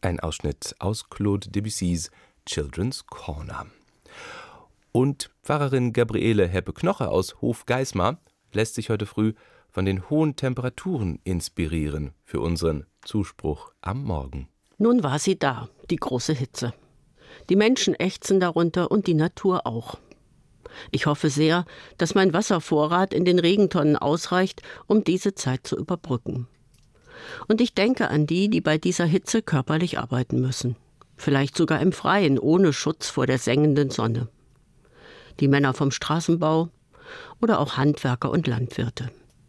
Ein Ausschnitt aus Claude Debussys Children's Corner. Und Pfarrerin Gabriele Heppe-Knoche aus Hofgeismar lässt sich heute früh von den hohen Temperaturen inspirieren für unseren Zuspruch am Morgen. Nun war sie da, die große Hitze. Die Menschen ächzen darunter und die Natur auch. Ich hoffe sehr, dass mein Wasservorrat in den Regentonnen ausreicht, um diese Zeit zu überbrücken. Und ich denke an die, die bei dieser Hitze körperlich arbeiten müssen. Vielleicht sogar im Freien, ohne Schutz vor der sengenden Sonne. Die Männer vom Straßenbau oder auch Handwerker und Landwirte.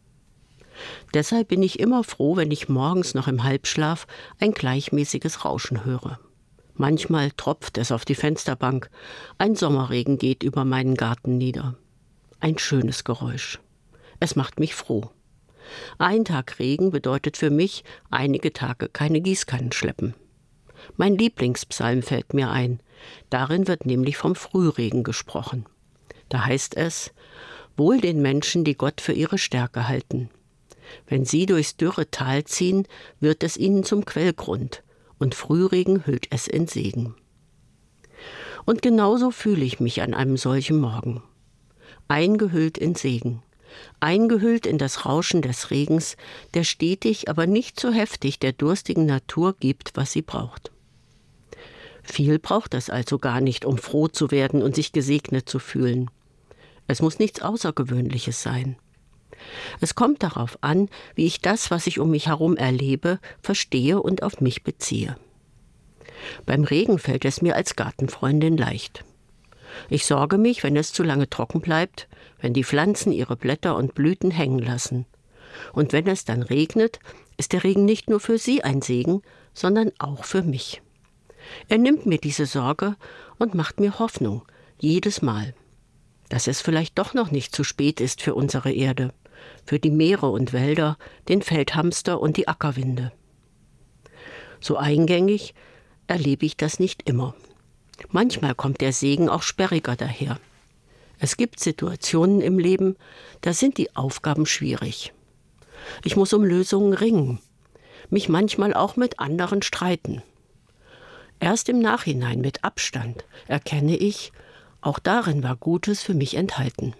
Deshalb bin ich immer froh, wenn ich morgens noch im Halbschlaf ein gleichmäßiges Rauschen höre. Manchmal tropft es auf die Fensterbank. Ein Sommerregen geht über meinen Garten nieder. Ein schönes Geräusch. Es macht mich froh. Ein Tag Regen bedeutet für mich einige Tage keine Gießkannen schleppen. Mein Lieblingspsalm fällt mir ein. Darin wird nämlich vom Frühregen gesprochen. Da heißt es: Wohl den Menschen, die Gott für ihre Stärke halten. Wenn sie durchs dürre Tal ziehen, wird es ihnen zum Quellgrund, und Frühregen hüllt es in Segen. Und genauso fühle ich mich an einem solchen Morgen. Eingehüllt in Segen. Eingehüllt in das Rauschen des Regens, der stetig, aber nicht so heftig der durstigen Natur gibt, was sie braucht. Viel braucht es also gar nicht, um froh zu werden und sich gesegnet zu fühlen. Es muss nichts Außergewöhnliches sein. Es kommt darauf an, wie ich das, was ich um mich herum erlebe, verstehe und auf mich beziehe. Beim Regen fällt es mir als Gartenfreundin leicht. Ich sorge mich, wenn es zu lange trocken bleibt, wenn die Pflanzen ihre Blätter und Blüten hängen lassen. Und wenn es dann regnet, ist der Regen nicht nur für sie ein Segen, sondern auch für mich. Er nimmt mir diese Sorge und macht mir Hoffnung, jedes Mal, dass es vielleicht doch noch nicht zu spät ist für unsere Erde, für die Meere und Wälder, den Feldhamster und die Ackerwinde. So eingängig erlebe ich das nicht immer. Manchmal kommt der Segen auch sperriger daher. Es gibt Situationen im Leben, da sind die Aufgaben schwierig. Ich muss um Lösungen ringen, mich manchmal auch mit anderen streiten. Erst im Nachhinein, mit Abstand, erkenne ich, auch darin war Gutes für mich enthalten.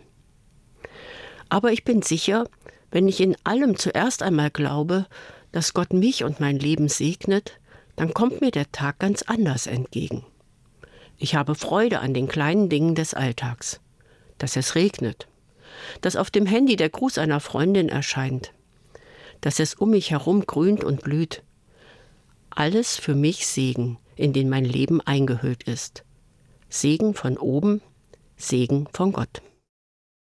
Aber ich bin sicher, wenn ich in allem zuerst einmal glaube, dass Gott mich und mein Leben segnet, dann kommt mir der Tag ganz anders entgegen. Ich habe Freude an den kleinen Dingen des Alltags. Dass es regnet, dass auf dem Handy der Gruß einer Freundin erscheint, dass es um mich herum grünt und blüht. Alles für mich Segen, in den mein Leben eingehüllt ist. Segen von oben, Segen von Gott.